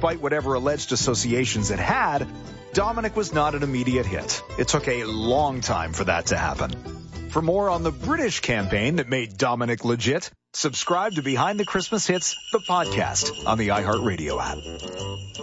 despite whatever alleged associations it had, Dominic was not an immediate hit. It took a long time for that to happen. For more on the British campaign that made Dominic legit, subscribe to Behind the Christmas Hits, the podcast, on the iHeartRadio app.